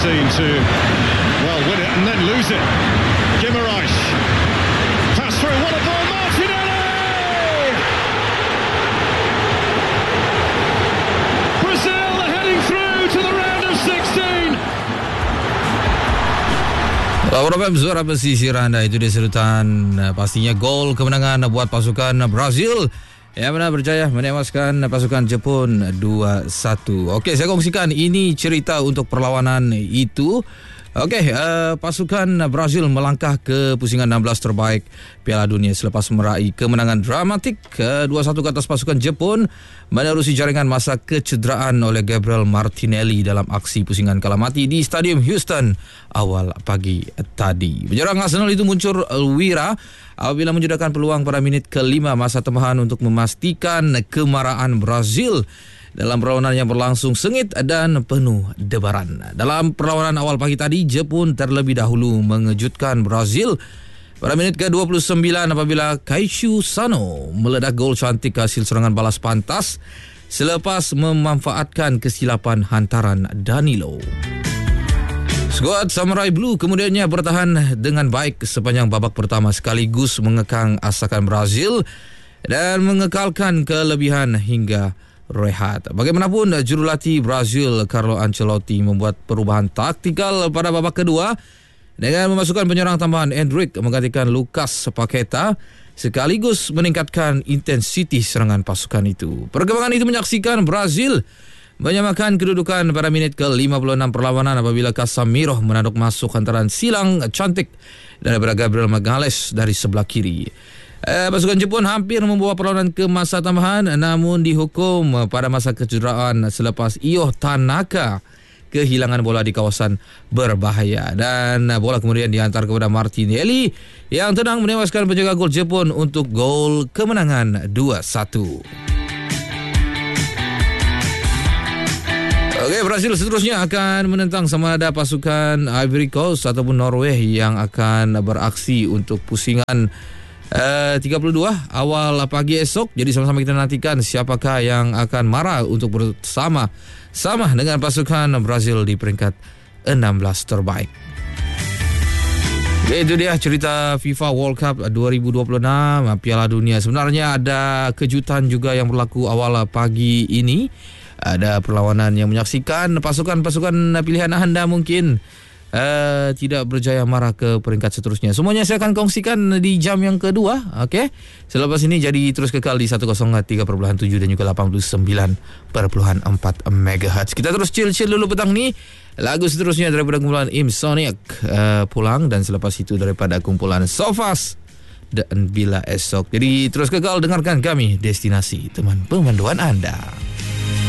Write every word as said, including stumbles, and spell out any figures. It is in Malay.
sixteen to, well, win it and then lose it. Guimaraes. Pass through, what a ball, Martinelli! Brazil heading through to the round of sixteen. Program suara pesisir anda itu diserutan pastinya gol kemenangan buat pasukan Brazil yang mana berjaya menewaskan pasukan Jepun dua satu. Okey, saya kongsikan ini cerita untuk perlawanan itu. Okey, uh, pasukan Brazil melangkah ke pusingan enam belas terbaik Piala Dunia selepas meraih kemenangan dramatik uh, dua satu ke atas pasukan Jepun menerusi jaringan masa kecederaan oleh Gabriel Martinelli dalam aksi pusingan kalah mati di Stadium Houston awal pagi tadi. Penyerang Arsenal itu muncul wira apabila menjudahkan peluang pada minit kelima masa tambahan untuk memastikan kemarahan Brazil dalam perlawanan yang berlangsung sengit dan penuh debaran. Dalam perlawanan awal pagi tadi, Jepun terlebih dahulu mengejutkan Brazil pada minit ke dua puluh sembilan apabila Kaishu Sano meledak gol cantik hasil serangan balas pantas selepas memanfaatkan kesilapan hantaran Danilo. Skuad Samurai Blue kemudiannya bertahan dengan baik sepanjang babak pertama sekaligus mengekang asakan Brazil dan mengekalkan kelebihan hingga rehat. Bagaimanapun, jurulatih Brazil Carlo Ancelotti membuat perubahan taktikal pada babak kedua dengan memasukkan penyerang tambahan Endrick menggantikan Lucas Paqueta sekaligus meningkatkan intensiti serangan pasukan itu. Perkembangan itu menyaksikan Brazil menyamakan kedudukan pada minit ke lima puluh enam perlawanan apabila Casemiro menanduk masuk hantaran silang cantik daripada Gabriel Magalhaes dari sebelah kiri. Eh, pasukan Jepun hampir membawa perlawanan ke masa tambahan namun dihukum pada masa kecederaan selepas Io Tanaka kehilangan bola di kawasan berbahaya dan bola kemudian dihantar kepada Martinelli yang tenang menewaskan penjaga gol Jepun untuk gol kemenangan dua satu. Okey, Brazil seterusnya akan menentang sama ada pasukan Ivory Coast ataupun Norway yang akan beraksi untuk pusingan Uh, tiga puluh dua awal pagi esok. Jadi sama-sama kita nantikan siapakah yang akan marah untuk bersama sama dengan pasukan Brazil di peringkat enam belas terbaik. Okay, itu dia cerita FIFA World Cup dua ribu dua puluh enam Piala Dunia. Sebenarnya ada kejutan juga yang berlaku awal pagi ini. Ada perlawanan yang menyaksikan pasukan-pasukan pilihan anda mungkin Uh, tidak berjaya marah ke peringkat seterusnya. Semuanya saya akan kongsikan di jam yang kedua. Okey. Selepas ini jadi terus kekal di seratus tiga perpuluhan tujuh dan juga lapan puluh sembilan perpuluhan empat megahertz. Kita terus chill-chill dulu petang ni. Lagu seterusnya daripada kumpulan Insomniac uh, pulang dan selepas itu daripada kumpulan Sofas dan Bila Esok. Jadi terus kekal dengarkan kami, destinasi teman pemanduan anda.